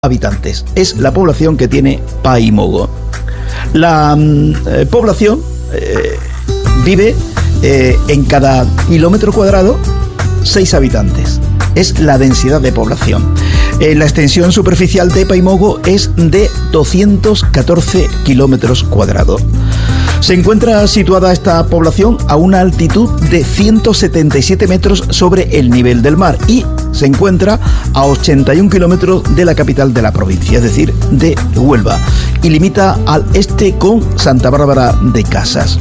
habitantes. Es la población que tiene Paimogo. La población vive en cada kilómetro cuadrado 6 habitantes. Es la densidad de población. La extensión superficial de Paimogo es de 214 kilómetros cuadrados. Se encuentra situada esta población a una altitud de 177 metros sobre el nivel del mar y se encuentra a 81 kilómetros de la capital de la provincia, es decir, de Huelva, y limita al este con Santa Bárbara de Casas.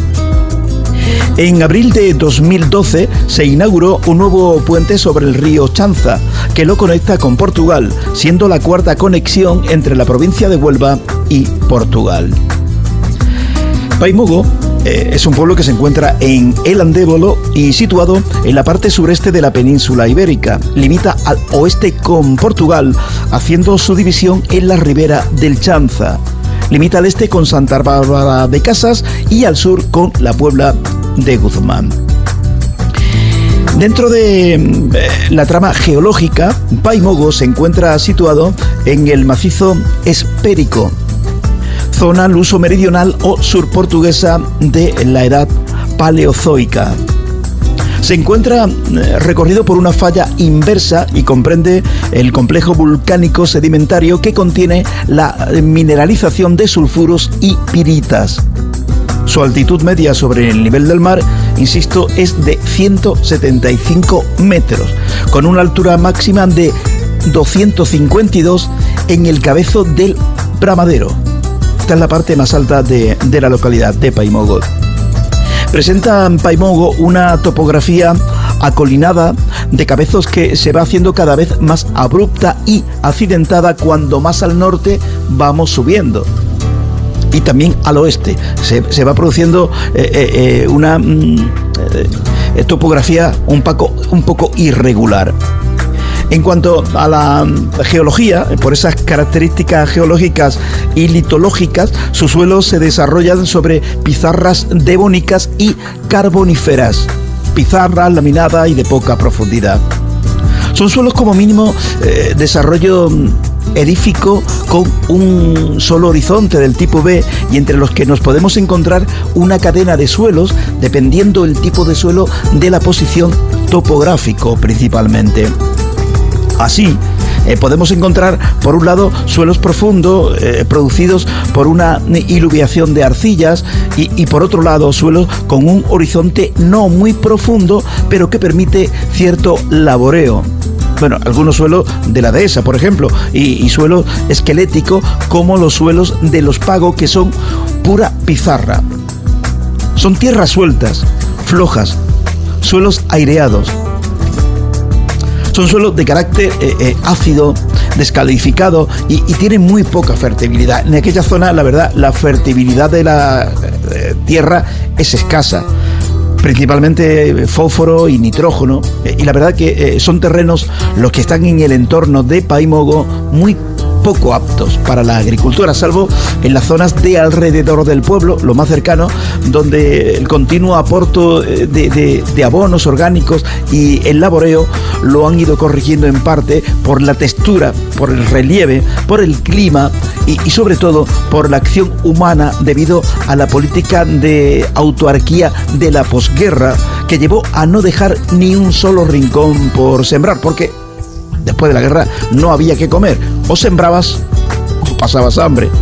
En abril de 2012 se inauguró un nuevo puente sobre el río Chanza, que lo conecta con Portugal, siendo la cuarta conexión entre la provincia de Huelva y Portugal. Paimogo es un pueblo que se encuentra en el Andévolo y situado en la parte sureste de la península ibérica. Limita al oeste con Portugal, haciendo su división en la ribera del Chanza. Limita al este con Santa Bárbara de Casas y al sur con la Puebla de Guzmán. Dentro de la trama geológica, Paimogo se encuentra situado en el macizo Espérico, zona luso-meridional o surportuguesa de la edad paleozoica. Se encuentra recorrido por una falla inversa y comprende el complejo volcánico sedimentario que contiene la mineralización de sulfuros y piritas. Su altitud media sobre el nivel del mar, insisto, es de 175 metros, con una altura máxima de 252 en el cabezo del Bramadero. Esta es la parte más alta de la localidad de Paimogo. Presenta Paimogo una topografía acolinada de cabezos que se va haciendo cada vez más abrupta y accidentada cuando más al norte vamos subiendo. Y también al oeste se va produciendo una topografía un poco irregular. En cuanto a la geología, por esas características geológicas y litológicas, sus suelos se desarrollan sobre pizarras devónicas y carboníferas, pizarra laminada y de poca profundidad. Son suelos como mínimo desarrollo edífico con un solo horizonte del tipo B y entre los que nos podemos encontrar una cadena de suelos dependiendo el tipo de suelo de la posición topográfico principalmente. Así, podemos encontrar, por un lado, suelos profundos producidos por una iluviación de arcillas y por otro lado, suelos con un horizonte no muy profundo, pero que permite cierto laboreo. Bueno, algunos suelos de la dehesa, por ejemplo, y suelos esqueléticos como los suelos de los Pagos, que son pura pizarra. Son tierras sueltas, flojas, suelos aireados. Son suelos de carácter ácido, descalificado y tienen muy poca fertilidad. En aquella zona, la verdad, la fertilidad de la tierra es escasa, principalmente fósforo y nitrógeno. Y la verdad que son terrenos los que están en el entorno de Paimogo muy poco aptos para la agricultura, salvo en las zonas de alrededor del pueblo, lo más cercano, donde el continuo aporte de abonos orgánicos y el laboreo lo han ido corrigiendo en parte por la textura, por el relieve, por el clima y sobre todo por la acción humana debido a la política de autarquía de la posguerra que llevó a no dejar ni un solo rincón por sembrar, porque después de la guerra no había que comer, o sembrabas o pasabas hambre.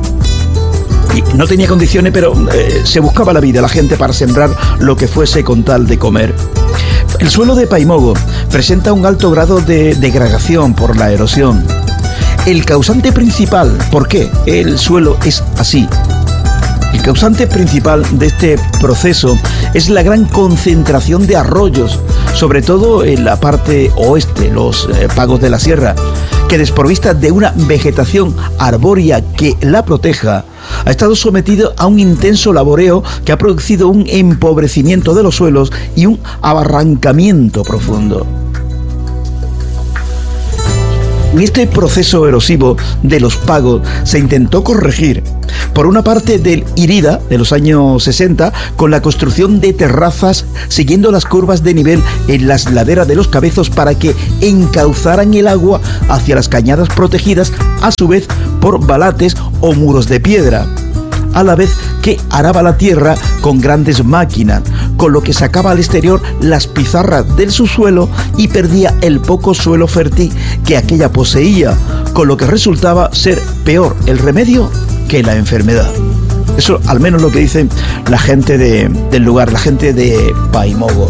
Y no tenía condiciones, pero se buscaba la vida la gente para sembrar lo que fuese con tal de comer. El suelo de Paimogo presenta un alto grado de degradación por la erosión. El causante principal, ¿por qué el suelo es así? El causante principal de este proceso es la gran concentración de arroyos, sobre todo en la parte oeste, los Pagos de la Sierra, que desprovista de una vegetación arbórea que la proteja, ha estado sometido a un intenso laboreo que ha producido un empobrecimiento de los suelos y un abarrancamiento profundo. Este proceso erosivo de los pagos se intentó corregir, por una parte del Irida de los años 60, con la construcción de terrazas siguiendo las curvas de nivel en las laderas de los Cabezos para que encauzaran el agua hacia las cañadas protegidas, a su vez por balates o muros de piedra, a la vez que araba la tierra con grandes máquinas, con lo que sacaba al exterior las pizarras del subsuelo y perdía el poco suelo fértil que aquella poseía, con lo que resultaba ser peor el remedio que la enfermedad. Eso al menos lo que dicen la gente del lugar, la gente de Paimogo.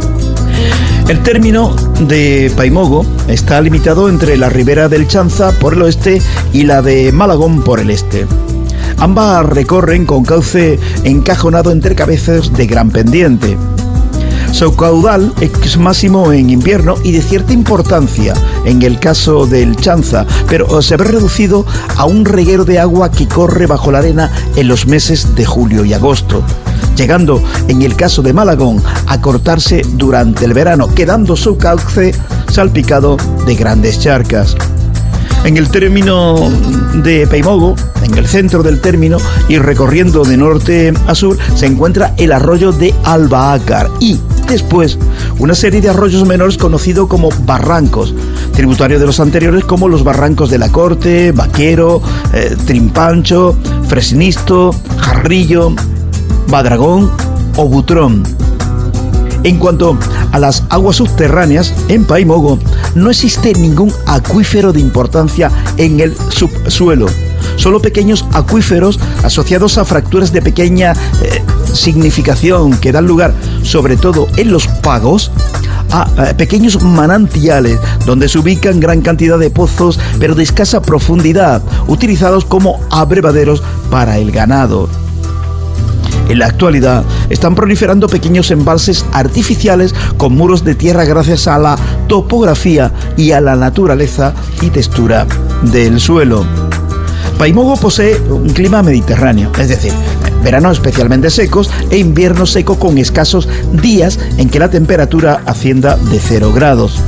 El término de Paimogo está limitado entre la ribera del Chanza por el oeste y la de Malagón por el este. Ambas recorren con cauce encajonado entre cabezas de gran pendiente. Su caudal es máximo en invierno y de cierta importancia en el caso del Chanza, pero se ve reducido a un reguero de agua que corre bajo la arena en los meses de julio y agosto, llegando en el caso de Malagón a cortarse durante el verano, quedando su cauce salpicado de grandes charcas. En el término de Paimogo, en el centro del término y recorriendo de norte a sur, se encuentra el arroyo de Albaácar y después una serie de arroyos menores conocidos como barrancos, tributarios de los anteriores, como los barrancos de la Corte, Vaquero, Trimpancho, Fresnisto, Jarrillo, Badragón o Butrón. En cuanto a las aguas subterráneas, en Paimogo no existe ningún acuífero de importancia en el subsuelo, solo pequeños acuíferos asociados a fracturas de pequeña significación que dan lugar, sobre todo en los pagos, a pequeños manantiales donde se ubican gran cantidad de pozos, pero de escasa profundidad, utilizados como abrevaderos para el ganado. En la actualidad están proliferando pequeños embalses artificiales con muros de tierra gracias a la topografía y a la naturaleza y textura del suelo. Paimogo posee un clima mediterráneo, es decir, veranos especialmente secos e invierno seco con escasos días en que la temperatura ascienda de 0 grados.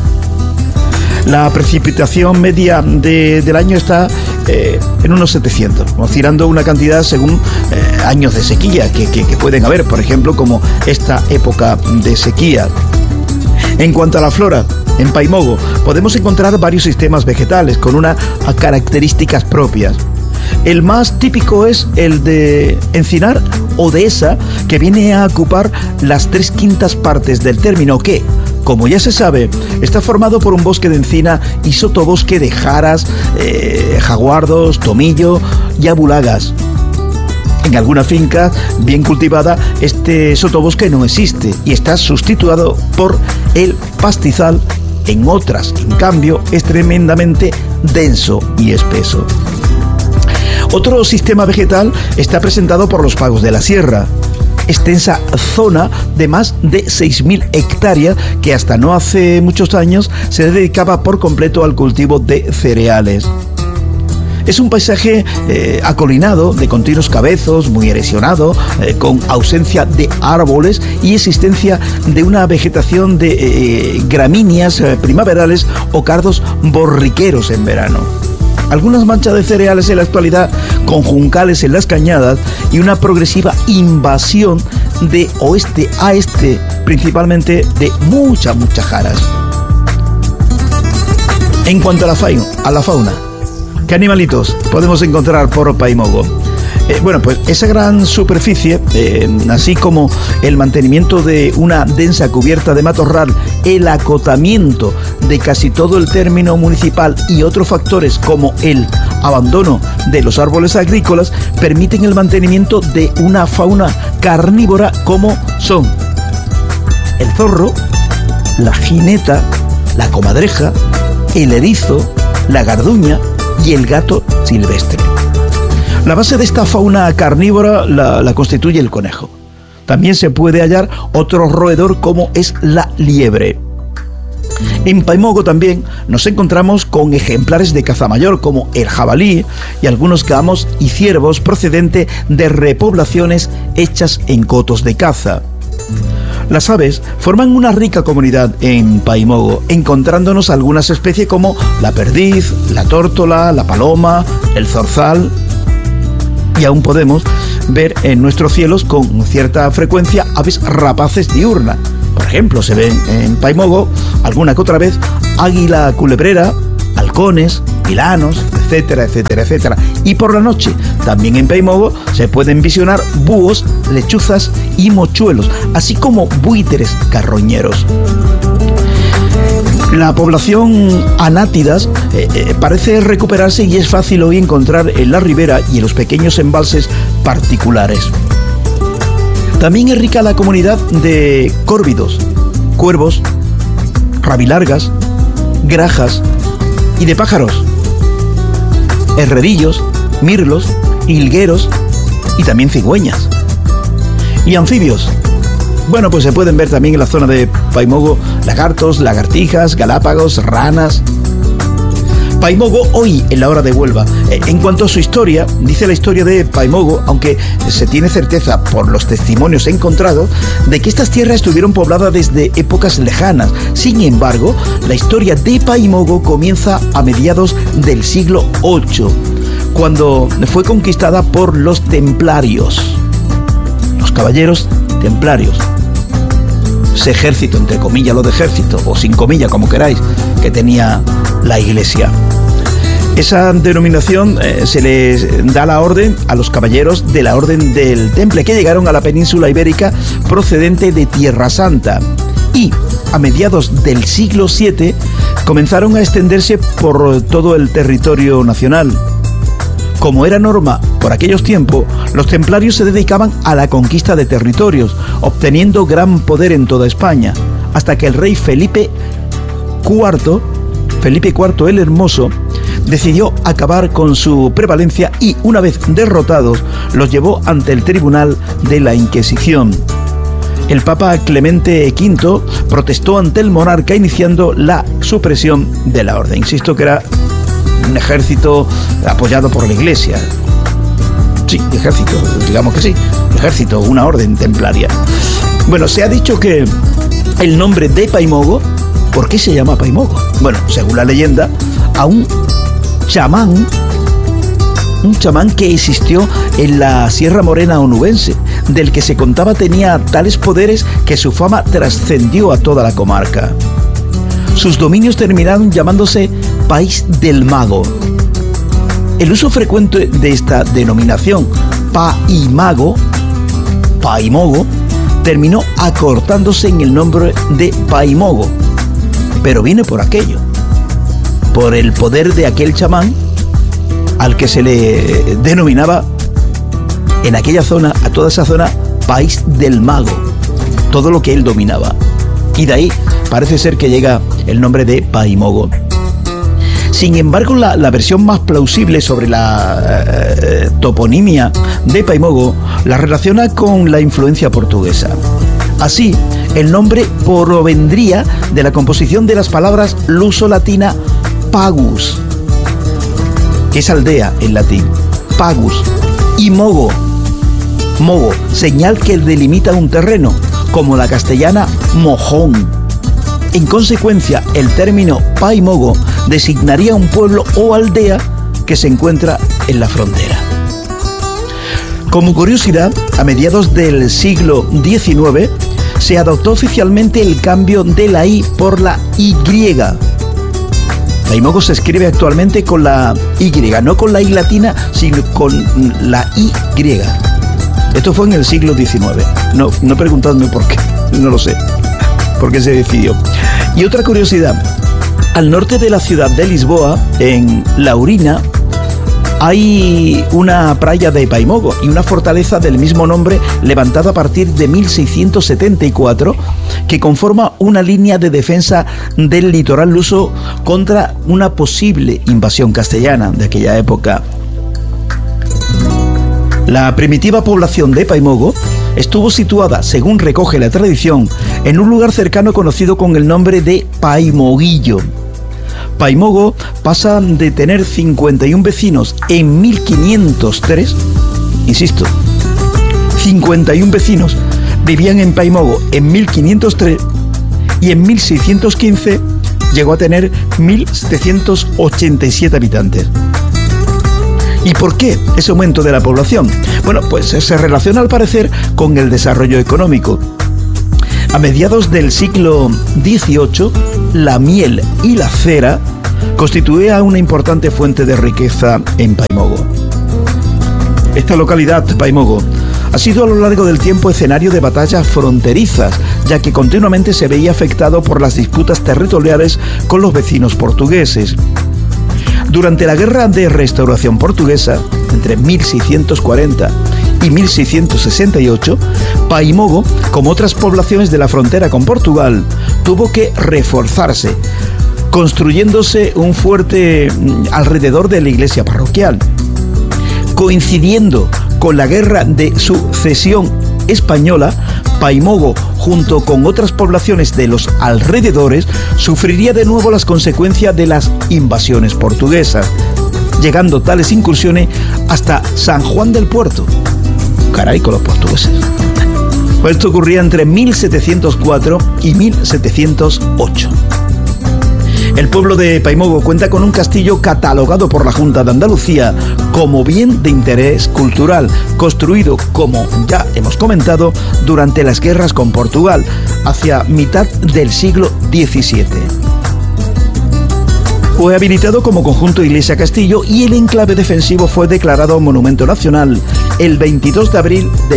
La precipitación media del año está en unos 700, oscilando una cantidad según años de sequía que pueden haber, por ejemplo, como esta época de sequía. En cuanto a la flora, en Paimogo podemos encontrar varios sistemas vegetales con unas características propias. El más típico es el de encinar o dehesa, que viene a ocupar las 3/5 partes del término, que, como ya se sabe, está formado por un bosque de encina y sotobosque de jaras, jaguardos, tomillo y abulagas. En alguna finca bien cultivada, este sotobosque no existe y está sustituido por el pastizal. En otras, en cambio, es tremendamente denso y espeso. Otro sistema vegetal está presentado por los pagos de la sierra, extensa zona de más de 6.000 hectáreas que hasta no hace muchos años se dedicaba por completo al cultivo de cereales. Es un paisaje acolinado, de continuos cabezos, muy erosionado, con ausencia de árboles y existencia de una vegetación de gramíneas primaverales o cardos borriqueros en verano. Algunas manchas de cereales en la actualidad, con juncales en las cañadas y una progresiva invasión de oeste a este, principalmente de muchas jaras. En cuanto a la fauna, ¿qué animalitos podemos encontrar por Paimogo? Bueno, pues esa gran superficie, así como el mantenimiento de una densa cubierta de matorral, el acotamiento de casi todo el término municipal y otros factores como el abandono de los árboles agrícolas, permiten el mantenimiento de una fauna carnívora como son el zorro, la jineta, la comadreja, el erizo, la garduña y el gato silvestre. La base de esta fauna carnívora la constituye el conejo. También se puede hallar otro roedor como es la liebre. En Paimogo también nos encontramos con ejemplares de caza mayor como el jabalí y algunos gamos y ciervos procedentes de repoblaciones hechas en cotos de caza. Las aves forman una rica comunidad en Paimogo, encontrándonos algunas especies como la perdiz, la tórtola, la paloma, el zorzal, y aún podemos ver en nuestros cielos con cierta frecuencia aves rapaces diurnas. Por ejemplo, se ven en Paimogo alguna que otra vez águila culebrera, halcones, pilanos, etcétera, etcétera, etcétera. Y por la noche, también en Paimogo, se pueden visionar búhos, lechuzas y mochuelos, así como buitres carroñeros. La población anátidas parece recuperarse y es fácil hoy encontrar en la ribera y en los pequeños embalses particulares. También es rica la comunidad de córvidos, cuervos, rabilargas, grajas y de pájaros, herrerillos, mirlos, hilgueros y también cigüeñas. Y anfibios. Bueno, pues se pueden ver también en la zona de Paimogo lagartos, lagartijas, galápagos, ranas. Paimogo hoy en la hora de Huelva. En cuanto a su historia, dice la historia de Paimogo, aunque se tiene certeza por los testimonios encontrados de que estas tierras estuvieron pobladas desde épocas lejanas. Sin embargo, la historia de Paimogo comienza a mediados del siglo VIII, cuando fue conquistada por los templarios, los caballeros templarios. Ese ejército, entre comillas lo de ejército, o sin comillas, como queráis, que tenía la iglesia. Esa denominación se les da la orden a los caballeros de la Orden del Temple, que llegaron a la península ibérica procedente de Tierra Santa. Y a mediados del siglo VII comenzaron a extenderse por todo el territorio nacional. Como era norma por aquellos tiempos, los templarios se dedicaban a la conquista de territorios, obteniendo gran poder en toda España, hasta que el rey Felipe IV el Hermoso, decidió acabar con su prevalencia y, una vez derrotados, los llevó ante el tribunal de la Inquisición. El Papa Clemente V protestó ante el monarca, iniciando la supresión de la orden. Insisto que era un ejército apoyado por la iglesia. Sí, ejército, digamos que sí, ejército, una orden templaria. Bueno, se ha dicho que el nombre de Paimogo, ¿por qué se llama Paimogo? Bueno, según la leyenda, a un chamán que existió en la Sierra Morena onubense, del que se contaba tenía tales poderes que su fama trascendió a toda la comarca. Sus dominios terminaron llamándose País del Mago. El uso frecuente de esta denominación, Paimogo, terminó acortándose en el nombre de Paimogo, pero viene por aquello, por el poder de aquel chamán al que se le denominaba en aquella zona, a toda esa zona, País del Mago, todo lo que él dominaba. Y de ahí parece ser que llega el nombre de Paimogo. Sin embargo, la versión más plausible sobre la toponimia de Paimogo la relaciona con la influencia portuguesa. Así, el nombre provendría de la composición de las palabras luso-latina pagus, que es aldea en latín, pagus, y mogo, señal que delimita un terreno, como la castellana mojón. En consecuencia, el término Paimogo designaría un pueblo o aldea que se encuentra en la frontera. Como curiosidad, a mediados del siglo XIX se adoptó oficialmente el cambio de la I por la Y. Paimogo se escribe actualmente con la Y, no con la I latina, sino con la Y. Esto fue en el siglo XIX. No preguntadme por qué, no lo sé, por qué se decidió. Y otra curiosidad, al norte de la ciudad de Lisboa, en Laurina, hay una playa de Paimogo y una fortaleza del mismo nombre levantada a partir de 1674 que conforma una línea de defensa del litoral luso contra una posible invasión castellana de aquella época. La primitiva población de Paimogo estuvo situada, según recoge la tradición, en un lugar cercano conocido con el nombre de Paimoguillo. Paimogo pasa de tener 51 vecinos en 1503, insisto, 51 vecinos, vivían en Paimogo en 1503 y en 1615 llegó a tener 1.787 habitantes. ¿Y por qué ese aumento de la población? Bueno, pues se relaciona al parecer con el desarrollo económico. A mediados del siglo XVIII, la miel y la cera constituía una importante fuente de riqueza en Paimogo. Esta localidad, Paimogo, ha sido a lo largo del tiempo escenario de batallas fronterizas, ya que continuamente se veía afectado por las disputas territoriales con los vecinos portugueses. Durante la Guerra de Restauración Portuguesa, entre 1640 y 1668, Paimogo, como otras poblaciones de la frontera con Portugal, tuvo que reforzarse, construyéndose un fuerte alrededor de la iglesia parroquial. Coincidiendo con la Guerra de Sucesión Española, Paimogo, junto con otras poblaciones de los alrededores, sufriría de nuevo las consecuencias de las invasiones portuguesas, llegando tales incursiones hasta San Juan del Puerto. Caray, con los portugueses. Pues esto ocurría entre 1704 y 1708. El pueblo de Paimogo cuenta con un castillo catalogado por la Junta de Andalucía como bien de interés cultural, construido, como ya hemos comentado, durante las guerras con Portugal, hacia mitad del siglo XVII. Fue habilitado como conjunto iglesia-castillo y el enclave defensivo fue declarado Monumento Nacional el 22 de abril de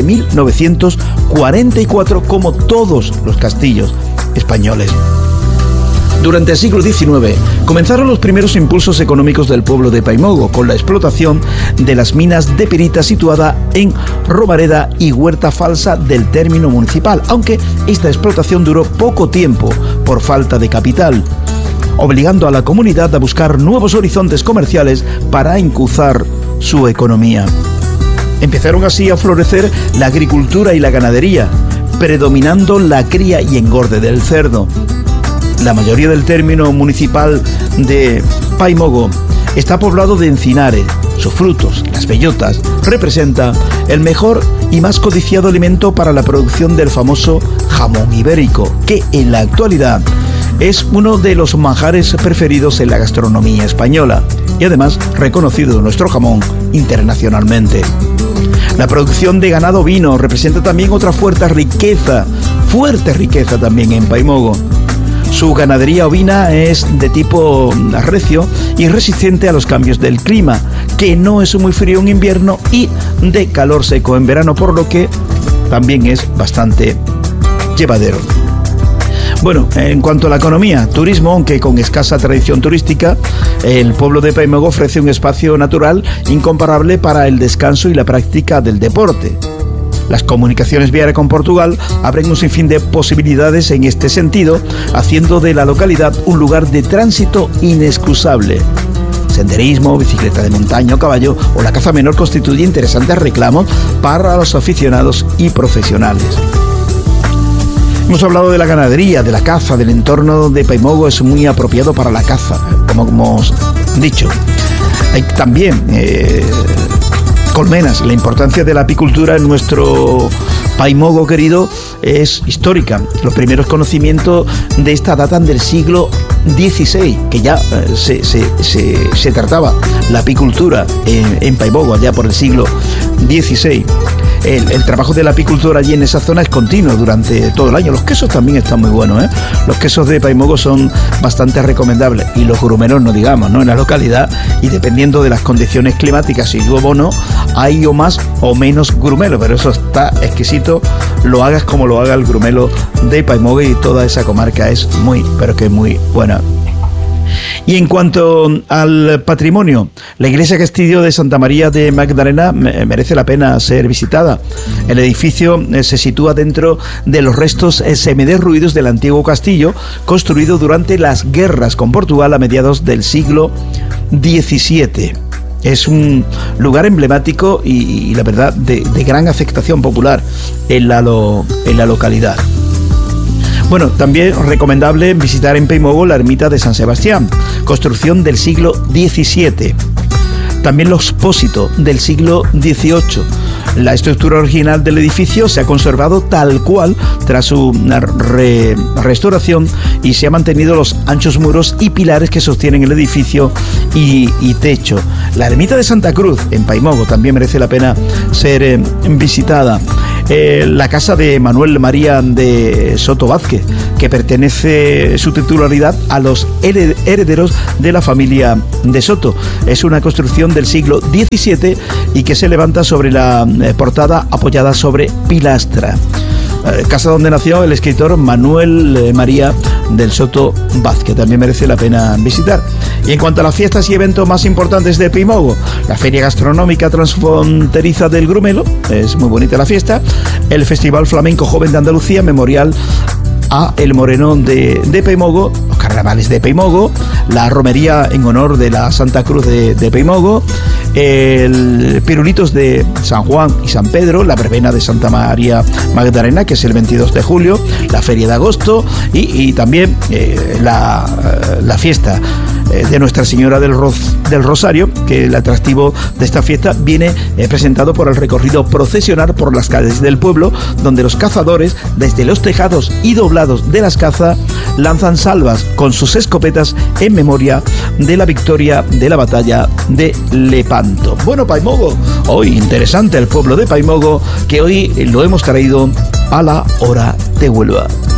1944, como todos los castillos españoles. Durante el siglo XIX comenzaron los primeros impulsos económicos del pueblo de Paimogo, con la explotación de las minas de pirita situada en Romareda y Huerta Falsa del término municipal, aunque esta explotación duró poco tiempo por falta de capital, obligando a la comunidad a buscar nuevos horizontes comerciales para encauzar su economía. Empezaron así a florecer la agricultura y la ganadería, predominando la cría y engorde del cerdo. La mayoría del término municipal de Paimogo está poblado de encinares. Sus frutos, las bellotas, representan el mejor y más codiciado alimento para la producción del famoso jamón ibérico, que en la actualidad es uno de los manjares preferidos en la gastronomía española y además reconocido nuestro jamón internacionalmente. La producción de ganado ovino representa también otra fuerte riqueza también en Paimogo. Su ganadería ovina es de tipo recio y resistente a los cambios del clima, que no es muy frío en invierno y de calor seco en verano, por lo que también es bastante llevadero. Bueno, en cuanto a la economía, turismo, aunque con escasa tradición turística, el pueblo de Paimogo ofrece un espacio natural incomparable para el descanso y la práctica del deporte. Las comunicaciones viarias con Portugal abren un sinfín de posibilidades en este sentido, haciendo de la localidad un lugar de tránsito inexcusable. Senderismo, bicicleta de montaña o caballo o la caza menor constituye interesantes reclamos para los aficionados y profesionales. Hemos hablado de la ganadería, de la caza, del entorno de Paimogo es muy apropiado para la caza, como hemos dicho. Hay también colmenas. La importancia de la apicultura en nuestro Paimogo querido es histórica. Los primeros conocimientos de esta datan del siglo XVI, que ya se trataba la apicultura en Paimogo, allá por el siglo XVI. El trabajo de la apicultura allí en esa zona es continuo durante todo el año. Los quesos también están muy buenos, ¿eh? Los quesos de Paimogo son bastante recomendables y los grumeros no digamos, ¿no? En la localidad, y dependiendo de las condiciones climáticas, si llueve o no, hay o más o menos grumelo, pero eso está exquisito, lo hagas como lo haga el grumelo de Paimogo, y toda esa comarca es muy, pero que muy buena. Y en cuanto al patrimonio, la iglesia castillo de Santa María de Magdalena merece la pena ser visitada. El edificio se sitúa dentro de los restos semiderruidos del antiguo castillo, construido durante las guerras con Portugal a mediados del siglo XVII. Es un lugar emblemático y la verdad de gran aceptación popular en la localidad. Bueno, también recomendable visitar en Paimogo la ermita de San Sebastián, construcción del siglo XVII. También los Pósitos del siglo XVIII, La estructura original del edificio se ha conservado tal cual tras su restauración y se han mantenido los anchos muros y pilares que sostienen el edificio y techo. La ermita de Santa Cruz en Paimogo también merece la pena ser visitada. La casa de Manuel María de Soto Vázquez, que pertenece su titularidad a los herederos de la familia de Soto. Es una construcción del siglo XVII y que se levanta sobre la portada apoyada sobre pilastra. Casa donde nació el escritor Manuel María del Soto Vázquez, también merece la pena visitar. Y en cuanto a las fiestas y eventos más importantes de Paimogo, la Feria Gastronómica Transfronteriza del Grumelo, es muy bonita la fiesta, el Festival Flamenco Joven de Andalucía, memorial a El Moreno de Paimogo, los carnavales de Paimogo, la romería en honor de la Santa Cruz de Paimogo, el Pirulitos de San Juan y San Pedro, la verbena de Santa María Magdalena, que es el 22 de julio, la feria de agosto y también la fiesta de Nuestra Señora del Rosario, que el atractivo de esta fiesta viene presentado por el recorrido procesional por las calles del pueblo, donde los cazadores, desde los tejados y doblados de las cazas, lanzan salvas con sus escopetas en memoria de la victoria de la batalla de Lepanto. Bueno, Paimogo, hoy interesante el pueblo de Paimogo, que hoy lo hemos traído a la hora de Huelva.